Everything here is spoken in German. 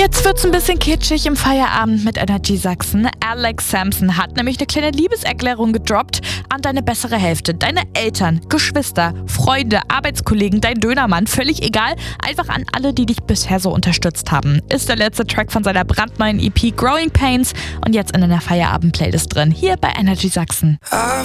Jetzt wird's ein bisschen kitschig im Feierabend mit Energy Sachsen. Alex Sampson hat nämlich eine kleine Liebeserklärung gedroppt an deine bessere Hälfte. Deine Eltern, Geschwister, Freunde, Arbeitskollegen, dein Dönermann, völlig egal. Einfach an alle, die dich bisher so unterstützt haben. Ist der letzte Track von seiner brandneuen EP Growing Pains und jetzt in einer Feierabend-Playlist drin. Hier bei Energy Sachsen. I